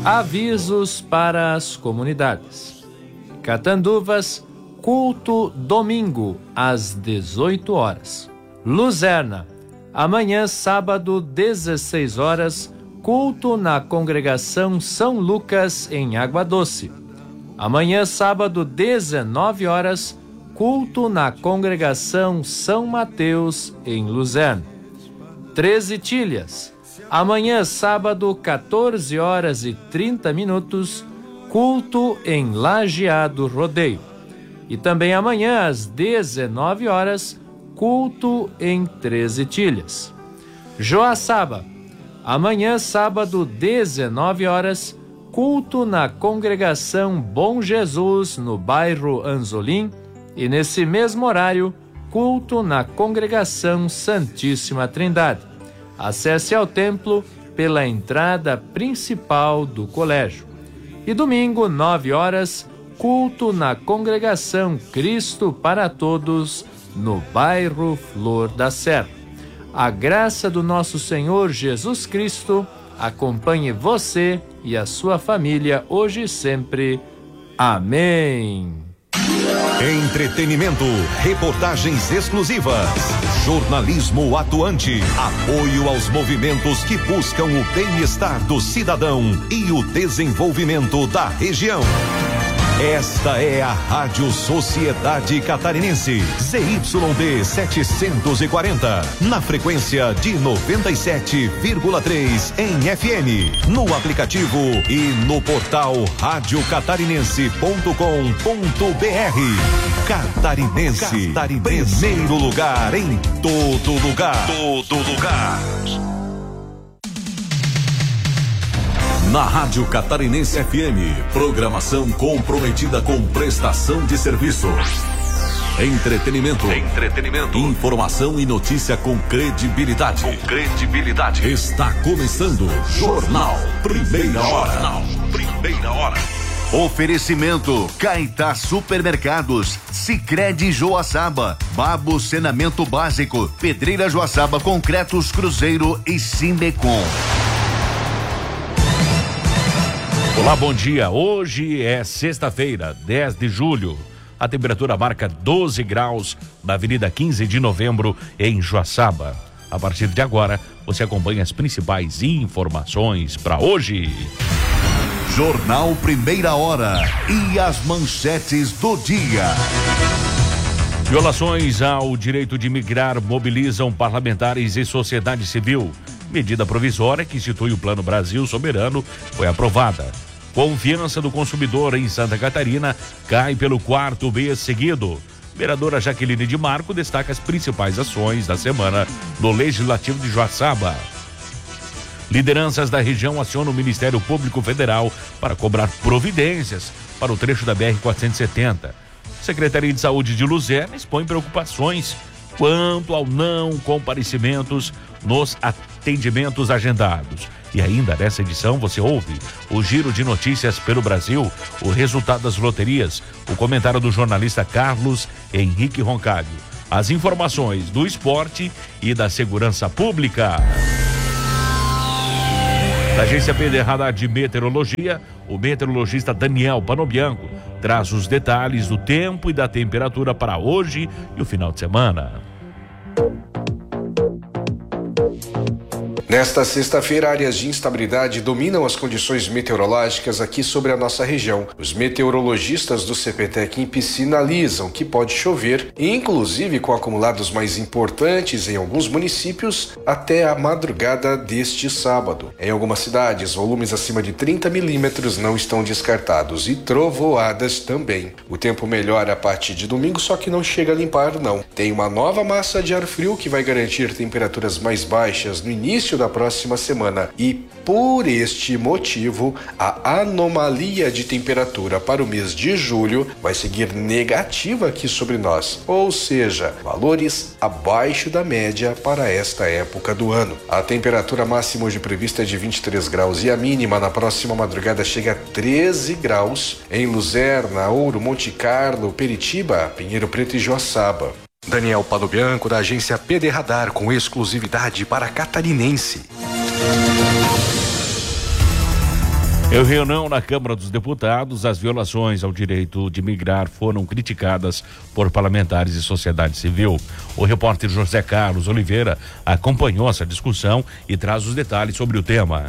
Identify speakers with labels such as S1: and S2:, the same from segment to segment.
S1: Avisos para as comunidades. Catanduvas, culto domingo às 18 horas. Luzerna, amanhã sábado 16 horas, culto na congregação São Lucas em Água Doce. Amanhã sábado 19 horas, culto na congregação São Mateus em Luzerna. 13 Tilhas, amanhã sábado 14 horas e 30 minutos, culto em Lajeado Rodeio. E também amanhã às 19 horas, culto em 13 Tilhas. Joaçaba, amanhã sábado 19 horas, culto na congregação Bom Jesus no bairro Anzolim. E nesse mesmo horário, culto na congregação Santíssima Trindade. Acesse ao templo pela entrada principal do colégio. E domingo, 9 horas, culto na congregação Cristo para Todos, no bairro Flor da Serra. A graça do nosso Senhor Jesus Cristo acompanhe você e a sua família hoje e sempre. Amém.
S2: Entretenimento, reportagens exclusivas, jornalismo atuante, apoio aos movimentos que buscam o bem-estar do cidadão e o desenvolvimento da região. Esta é a Rádio Sociedade Catarinense, ZYD 740, na frequência de 97,3 em FM, no aplicativo e no portal radiocatarinense.com.br. Catarinense, primeiro lugar em todo lugar. Todo lugar. Na Rádio Catarinense FM, programação comprometida com prestação de serviço. Entretenimento. Informação e notícia com credibilidade. Está começando Jornal Primeira Hora. Oferecimento Caetá Supermercados, Sicredi Joaçaba, Babo Saneamento Básico, Pedreira Joaçaba Concretos Cruzeiro e Simbecom.
S3: Olá, bom dia. Hoje é sexta-feira, 10 de julho. A temperatura marca 12 graus na Avenida 15 de Novembro, em Joaçaba. A partir de agora, você acompanha as principais informações para hoje.
S2: Jornal Primeira Hora e as manchetes do dia.
S3: Violações ao direito de migrar mobilizam parlamentares e sociedade civil. Medida provisória que institui o Plano Brasil Soberano foi aprovada. Confiança do consumidor em Santa Catarina cai pelo quarto mês seguido. Vereadora Jaqueline de Marco destaca as principais ações da semana no Legislativo de Joaçaba. Lideranças da região acionam o Ministério Público Federal para cobrar providências para o trecho da BR-470. Secretaria de Saúde de Luzerna expõe preocupações quanto ao não comparecimentos nos atendimentos agendados. E ainda nessa edição você ouve o giro de notícias pelo Brasil, o resultado das loterias, o comentário do jornalista Carlos Henrique Roncalho, as informações do esporte e da segurança pública. Da agência PD Radar de Meteorologia, o meteorologista Daniel Panobianco traz os detalhes do tempo e da temperatura para hoje e o final de semana.
S4: Nesta sexta-feira, áreas de instabilidade dominam as condições meteorológicas aqui sobre a nossa região. Os meteorologistas do CPTEC sinalizam que pode chover, inclusive com acumulados mais importantes em alguns municípios, até a madrugada deste sábado. Em algumas cidades, volumes acima de 30 milímetros não estão descartados e trovoadas também. O tempo melhora a partir de domingo, só que não chega a limpar, não. Tem uma nova massa de ar frio que vai garantir temperaturas mais baixas no início da próxima semana e, por este motivo, a anomalia de temperatura para o mês de julho vai seguir negativa aqui sobre nós, ou seja, valores abaixo da média para esta época do ano. A temperatura máxima hoje prevista é de 23 graus e a mínima na próxima madrugada chega a 13 graus em Luzerna, Ouro, Monte Carlo, Peritiba, Pinheiro Preto e Joaçaba. Daniel Panobianco, da agência PD Radar, com exclusividade para Catarinense.
S3: Em reunião na Câmara dos Deputados, as violações ao direito de migrar foram criticadas por parlamentares e sociedade civil. O repórter José Carlos Oliveira acompanhou essa discussão e traz os detalhes sobre o tema.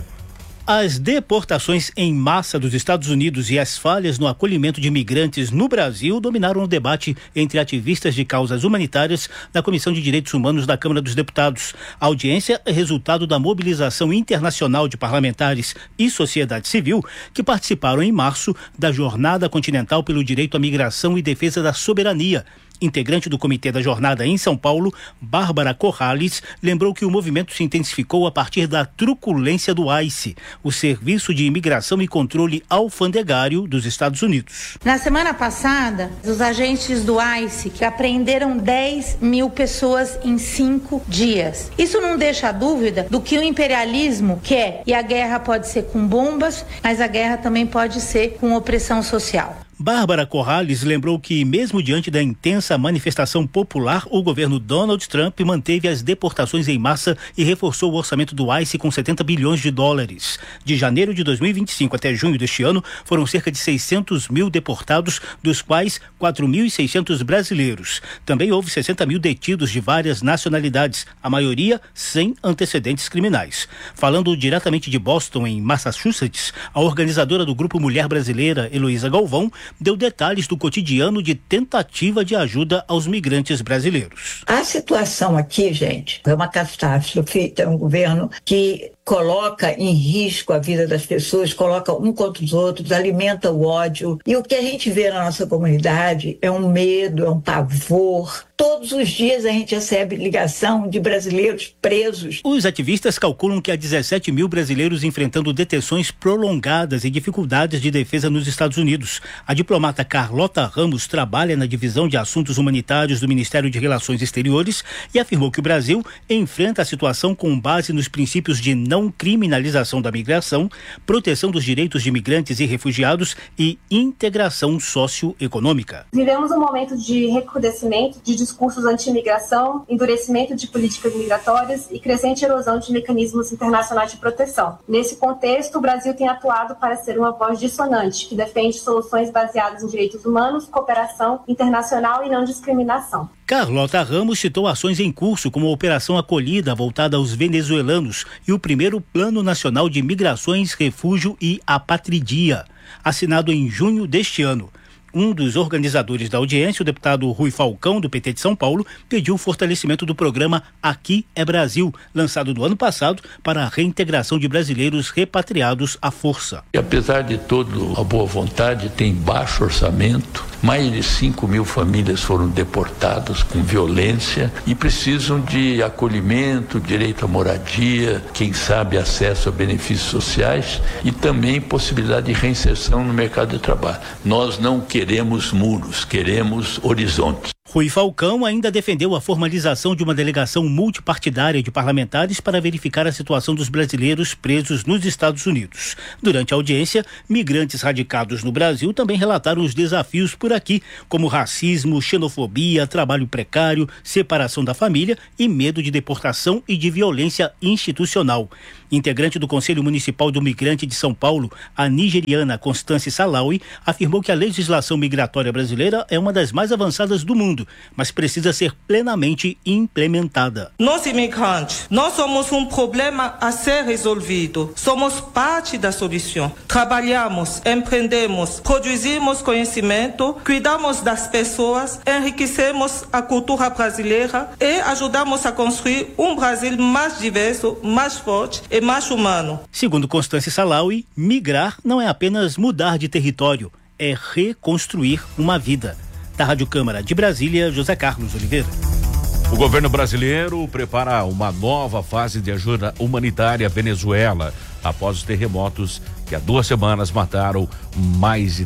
S5: As deportações em massa dos Estados Unidos e as falhas no acolhimento de imigrantes no Brasil dominaram o debate entre ativistas de causas humanitárias na Comissão de Direitos Humanos da Câmara dos Deputados. A audiência é resultado da mobilização internacional de parlamentares e sociedade civil que participaram em março da Jornada Continental pelo Direito à Migração e Defesa da Soberania. Integrante do Comitê da Jornada em São Paulo, Bárbara Corrales, lembrou que o movimento se intensificou a partir da truculência do ICE, o Serviço de Imigração e Controle Alfandegário dos Estados Unidos.
S6: Na semana passada, os agentes do ICE apreenderam 10 mil pessoas em 5 dias. Isso não deixa dúvida do que o imperialismo quer, e a guerra pode ser com bombas, mas a guerra também pode ser com opressão social.
S5: Bárbara Corrales lembrou que, mesmo diante da intensa manifestação popular, o governo Donald Trump manteve as deportações em massa e reforçou o orçamento do ICE com 70 bilhões de dólares. De janeiro de 2025 até junho deste ano, foram cerca de 600 mil deportados, dos quais 4.600 brasileiros. Também houve 60 mil detidos de várias nacionalidades, a maioria sem antecedentes criminais. Falando diretamente de Boston, em Massachusetts, a organizadora do Grupo Mulher Brasileira, Heloísa Galvão, deu detalhes do cotidiano de tentativa de ajuda aos migrantes brasileiros.
S7: A situação aqui, gente, é uma catástrofe. É um governo que coloca em risco a vida das pessoas, coloca um contra os outros, alimenta o ódio. E o que a gente vê na nossa comunidade é um medo, é um pavor. Todos os dias a gente recebe ligação de brasileiros presos.
S5: Os ativistas calculam que há 17 mil brasileiros enfrentando detenções prolongadas e dificuldades de defesa nos Estados Unidos. A diplomata Carlota Ramos trabalha na Divisão de Assuntos Humanitários do Ministério de Relações Exteriores e afirmou que o Brasil enfrenta a situação com base nos princípios de não criminalização da migração, proteção dos direitos de imigrantes e refugiados e integração socioeconômica.
S8: Vivemos um momento de recrudescimento de discursos anti-imigração, endurecimento de políticas migratórias e crescente erosão de mecanismos internacionais de proteção. Nesse contexto, o Brasil tem atuado para ser uma voz dissonante, que defende soluções baseadas em direitos humanos, cooperação internacional e não discriminação.
S5: Carlota Ramos citou ações em curso, como a Operação Acolhida, voltada aos venezuelanos, e o primeiro Plano Nacional de Migrações, Refúgio e Apatridia, assinado em junho deste ano. Um dos organizadores da audiência, o deputado Rui Falcão, do PT de São Paulo, pediu o fortalecimento do programa Aqui é Brasil, lançado no ano passado para a reintegração de brasileiros repatriados à força.
S9: E apesar de toda a boa vontade, tem baixo orçamento, mais de 5 mil famílias foram deportadas com violência e precisam de acolhimento, direito à moradia, quem sabe acesso a benefícios sociais e também possibilidade de reinserção no mercado de trabalho. Nós não queremos muros, queremos horizontes.
S5: Rui Falcão ainda defendeu a formalização de uma delegação multipartidária de parlamentares para verificar a situação dos brasileiros presos nos Estados Unidos. Durante a audiência, migrantes radicados no Brasil também relataram os desafios por aqui, como racismo, xenofobia, trabalho precário, separação da família e medo de deportação e de violência institucional. Integrante do Conselho Municipal do Migrante de São Paulo, a nigeriana Constance Salawi, afirmou que a legislação migratória brasileira é uma das mais avançadas do mundo, mas precisa ser plenamente implementada.
S10: Nós imigrantes, nós somos um problema a ser resolvido. Somos parte da solução. Trabalhamos, empreendemos, produzimos conhecimento, cuidamos das pessoas, enriquecemos a cultura brasileira e ajudamos a construir um Brasil mais diverso, mais forte e mais humano.
S5: Segundo Constance Salawi, migrar não é apenas mudar de território, é reconstruir uma vida. Da Rádio Câmara de Brasília, José Carlos Oliveira.
S3: O governo brasileiro prepara uma nova fase de ajuda humanitária à Venezuela após os terremotos que há 2 semanas mataram mais de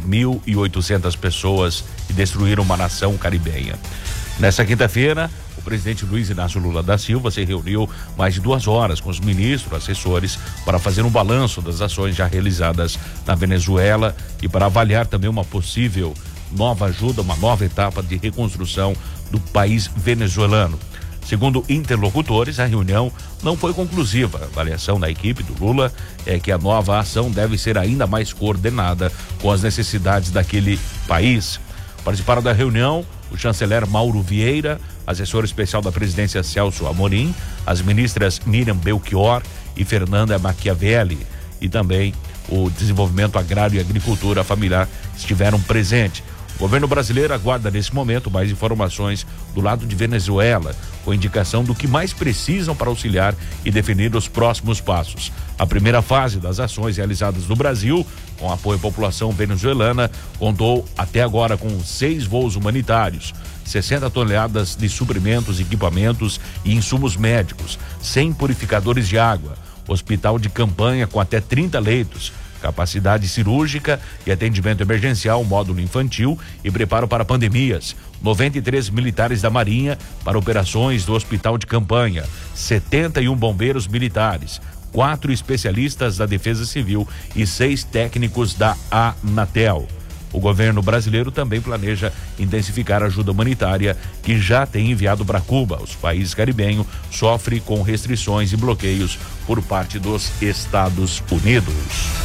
S3: 3.800 pessoas e destruíram uma nação caribenha. Nessa quinta-feira, o presidente Luiz Inácio Lula da Silva se reuniu mais de 2 horas com os ministros, assessores, para fazer um balanço das ações já realizadas na Venezuela e para avaliar também uma possível nova ajuda, uma nova etapa de reconstrução do país venezuelano. Segundo interlocutores, a reunião não foi conclusiva. A avaliação da equipe do Lula é que a nova ação deve ser ainda mais coordenada com as necessidades daquele país. Participaram da reunião o chanceler Mauro Vieira, assessor especial da presidência Celso Amorim, as ministras Miriam Belchior e Fernanda Machiavelli, e também o Desenvolvimento Agrário e Agricultura Familiar estiveram presentes. O governo brasileiro aguarda nesse momento mais informações do lado de Venezuela, com indicação do que mais precisam para auxiliar e definir os próximos passos. A primeira fase das ações realizadas no Brasil, com apoio à população venezuelana, contou até agora com 6 voos humanitários, 60 toneladas de suprimentos, equipamentos e insumos médicos, 100 purificadores de água, hospital de campanha com até 30 leitos, capacidade cirúrgica e atendimento emergencial, módulo infantil e preparo para pandemias, 93 militares da Marinha para operações do hospital de campanha, 71 bombeiros militares, 4 especialistas da Defesa Civil e 6 técnicos da Anatel. O governo brasileiro também planeja intensificar a ajuda humanitária que já tem enviado para Cuba. Os países caribenhos sofrem com restrições e bloqueios por parte dos Estados Unidos.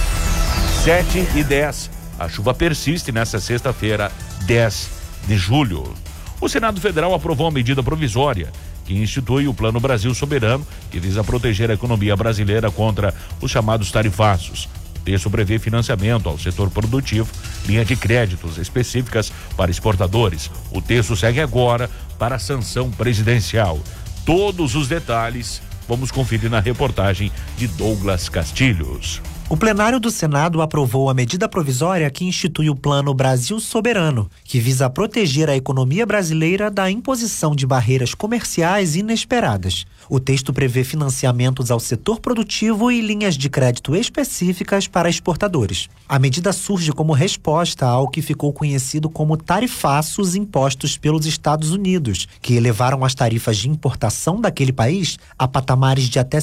S3: 7:10. A chuva persiste nesta sexta-feira, 10 de julho. O Senado Federal aprovou uma medida provisória que institui o Plano Brasil Soberano, que visa proteger a economia brasileira contra os chamados tarifaços. O texto prevê financiamento ao setor produtivo, linha de créditos específicas para exportadores. O texto segue agora para a sanção presidencial. Todos os detalhes vamos conferir na reportagem de Douglas Castilhos.
S11: O plenário do Senado aprovou a medida provisória que institui o Plano Brasil Soberano, que visa proteger a economia brasileira da imposição de barreiras comerciais inesperadas. O texto prevê financiamentos ao setor produtivo e linhas de crédito específicas para exportadores. A medida surge como resposta ao que ficou conhecido como tarifaços impostos pelos Estados Unidos, que elevaram as tarifas de importação daquele país a patamares de até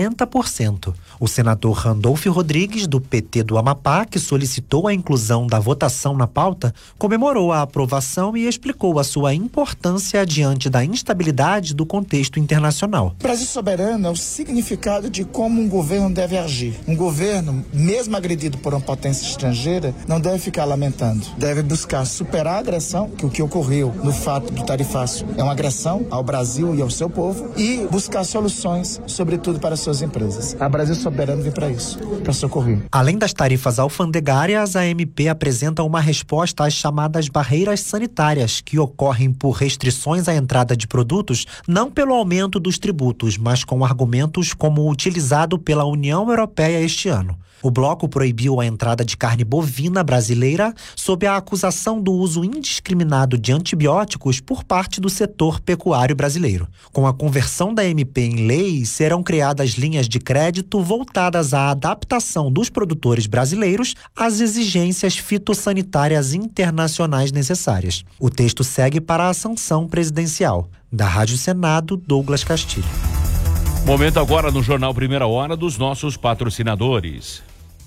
S11: 50%. O senador Randolfo Rodrigues, do PT do Amapá, que solicitou a inclusão da votação na pauta, comemorou a aprovação e explicou a sua importância diante da instabilidade do contexto internacional.
S12: Brasil soberano é o significado de como um governo deve agir. Um governo, mesmo agredido por uma potência estrangeira, não deve ficar lamentando. Deve buscar superar a agressão, que o que ocorreu no fato do tarifaço é uma agressão ao Brasil e ao seu povo, e buscar soluções, sobretudo para suas empresas. A Brasil soberano vem para isso, para socorrer.
S11: Além das tarifas alfandegárias, a MP apresenta uma resposta às chamadas barreiras sanitárias, que ocorrem por restrições à entrada de produtos, não pelo aumento dos tributos, mas com argumentos como o utilizado pela União Europeia este ano. O bloco proibiu a entrada de carne bovina brasileira sob a acusação do uso indiscriminado de antibióticos por parte do setor pecuário brasileiro. Com a conversão da MP em lei, serão criadas linhas de crédito voltadas à adaptação dos produtores brasileiros às exigências fitossanitárias internacionais necessárias. O texto segue para a sanção presidencial. Da Rádio Senado, Douglas Castilho.
S3: Momento agora no Jornal Primeira Hora dos nossos patrocinadores.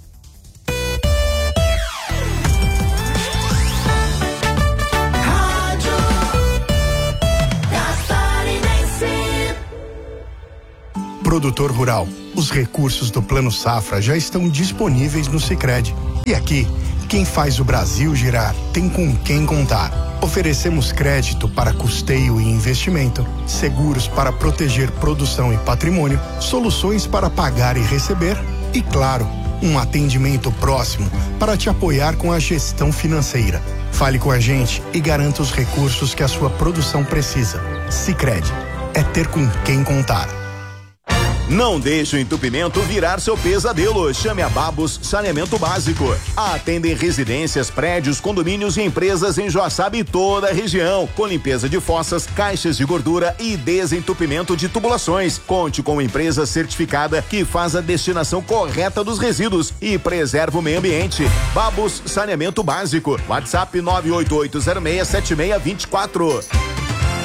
S13: Produtor rural, os recursos do Plano Safra já estão disponíveis no Sicredi. E aqui, quem faz o Brasil girar tem com quem contar. Oferecemos crédito para custeio e investimento, seguros para proteger produção e patrimônio, soluções para pagar e receber e, claro, um atendimento próximo para te apoiar com a gestão financeira. Fale com a gente e garanta os recursos que a sua produção precisa. Sicredi, é ter com quem contar.
S14: Não deixe o entupimento virar seu pesadelo. Chame a Babos Saneamento Básico. Atendem residências, prédios, condomínios e empresas em Joaçaba e toda a região, com limpeza de fossas, caixas de gordura e desentupimento de tubulações. Conte com uma empresa certificada que faz a destinação correta dos resíduos e preserva o meio ambiente. Babos Saneamento Básico. WhatsApp 988067624.